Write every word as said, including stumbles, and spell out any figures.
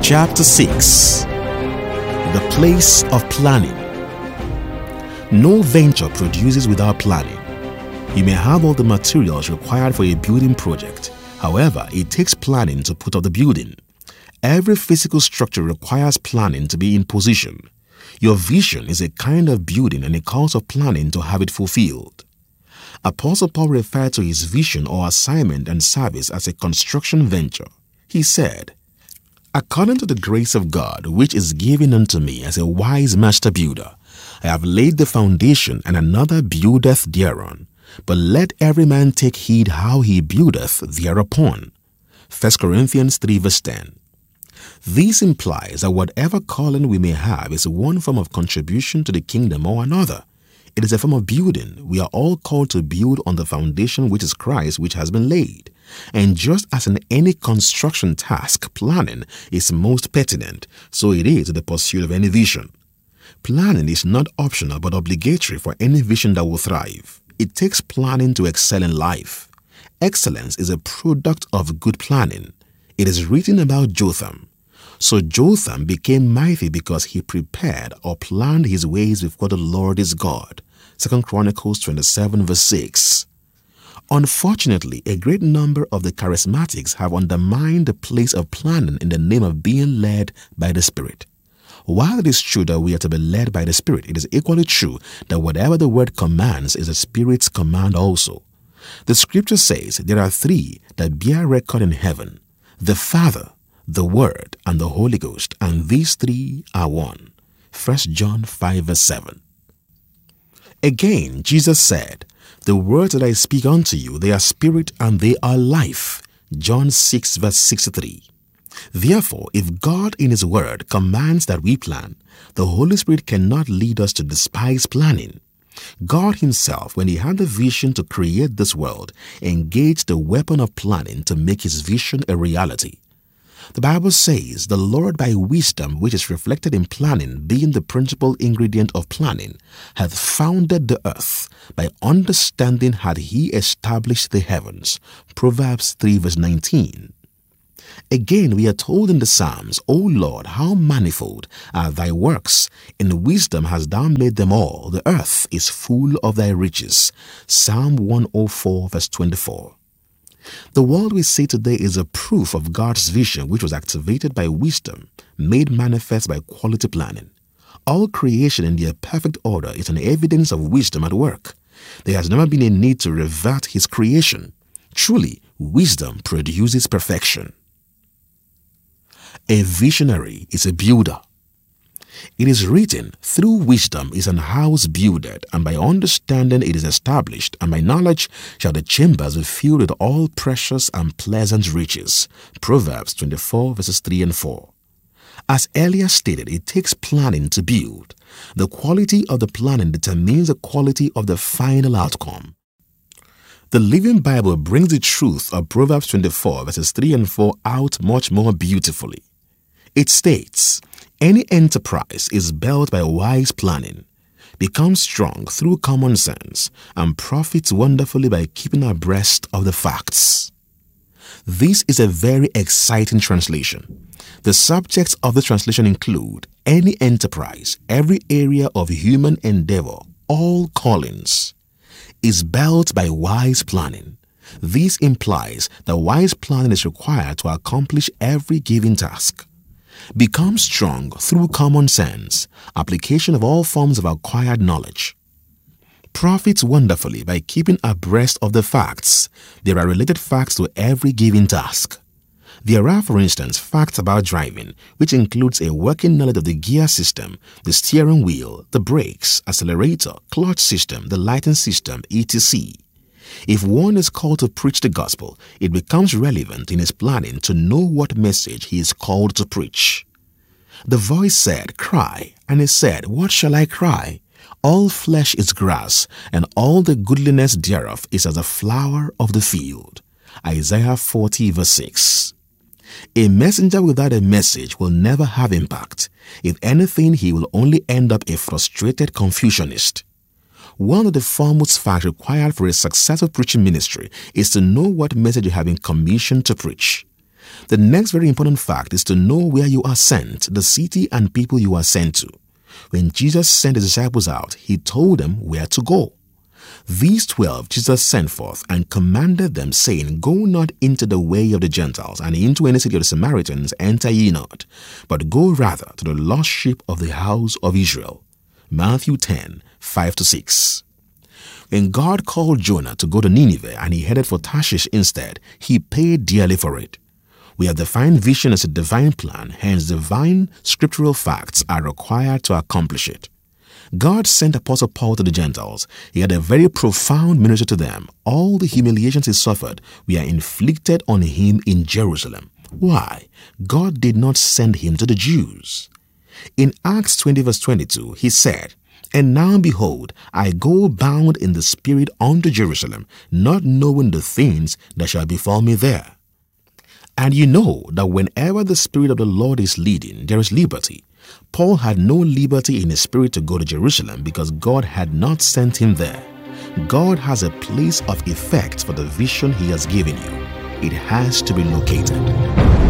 Chapter six. The Place of Planning. No venture produces without planning. You may have all the materials required for a building project. However, it takes planning to put up the building. Every physical structure requires planning to be in position. Your vision is a kind of building and it calls for planning to have it fulfilled. Apostle Paul referred to his vision or assignment and service as a construction venture. He said, "According to the grace of God, which is given unto me as a wise master builder, I have laid the foundation, and another buildeth thereon. But let every man take heed how he buildeth thereupon." First Corinthians three verse ten. This implies that whatever calling we may have is one form of contribution to the kingdom or another. It is a form of building. We are all called to build on the foundation which is Christ, which has been laid. And just as in any construction task, planning is most pertinent, so it is the pursuit of any vision. Planning is not optional but obligatory for any vision that will thrive. It takes planning to excel in life. Excellence is a product of good planning. It is written about Jotham. So Jotham became mighty because he prepared or planned his ways before the Lord his God. Second Chronicles twenty-seven verse six. Unfortunately, a great number of the charismatics have undermined the place of planning in the name of being led by the Spirit. While it is true that we are to be led by the Spirit, it is equally true that whatever the Word commands is the Spirit's command also. The Scripture says there are three that bear record in heaven: the Father, the Word, and the Holy Ghost, and these three are one. First John five verse seven. Again, Jesus said, "The words that I speak unto you, they are spirit and they are life." John six verse sixty-three. Therefore, if God in His Word commands that we plan, the Holy Spirit cannot lead us to despise planning. God Himself, when He had the vision to create this world, engaged the weapon of planning to make His vision a reality. The Bible says, "The Lord by wisdom, which is reflected in planning, being the principal ingredient of planning, hath founded the earth. By understanding hath He established the heavens." Proverbs three verse nineteen. Again, we are told in the Psalms, "O Lord, how manifold are thy works! In wisdom hast thou made them all. The earth is full of thy riches." Psalm one oh four verse twenty-four. The world we see today is a proof of God's vision, which was activated by wisdom, made manifest by quality planning. All creation in their perfect order is an evidence of wisdom at work. There has never been a need to revert His creation. Truly, wisdom produces perfection. A visionary is a builder. It is written, "Through wisdom is an house builded, and by understanding it is established, and by knowledge shall the chambers be filled with all precious and pleasant riches." Proverbs twenty-four verses three and four. As earlier stated, it takes planning to build. The quality of the planning determines the quality of the final outcome. The Living Bible brings the truth of Proverbs twenty-four verses three and four out much more beautifully. It states, "Any enterprise is built by wise planning, becomes strong through common sense, and profits wonderfully by keeping abreast of the facts." This is a very exciting translation. The subjects of the translation include any enterprise, every area of human endeavor, all callings, is built by wise planning. This implies that wise planning is required to accomplish every given task. Become strong through common sense, application of all forms of acquired knowledge. Profits wonderfully by keeping abreast of the facts. There are related facts to every given task. There are, for instance, facts about driving, which includes a working knowledge of the gear system, the steering wheel, the brakes, accelerator, clutch system, the lighting system, et cetera. If one is called to preach the gospel, it becomes relevant in his planning to know what message he is called to preach. The voice said, "Cry," and he said, "What shall I cry? All flesh is grass, and all the goodliness thereof is as a flower of the field." Isaiah forty verse six. A messenger without a message will never have impact. If anything, he will only end up a frustrated Confucianist. One of the foremost facts required for a successful preaching ministry is to know what message you have been commissioned to preach. The next very important fact is to know where you are sent, the city and people you are sent to. When Jesus sent his disciples out, he told them where to go. These twelve Jesus sent forth and commanded them, saying, Go not into the way of the Gentiles, and into any city of the Samaritans enter ye not, but go rather to the lost sheep of the house of Israel. Matthew ten, five to six. When God called Jonah to go to Nineveh and he headed for Tarshish instead, he paid dearly for it. We have defined vision as a divine plan, hence divine scriptural facts are required to accomplish it. God sent Apostle Paul to the Gentiles. He had a very profound ministry to them. All the humiliations he suffered were inflicted on him in Jerusalem. Why? God did not send him to the Jews. In Acts twenty verse twenty-two, he said, And now behold, I go bound in the Spirit unto Jerusalem, not knowing the things that shall befall me there. And you know that whenever the Spirit of the Lord is leading, there is liberty. Paul had no liberty in his spirit to go to Jerusalem because God had not sent him there. God has a place of effect for the vision he has given you. It has to be located.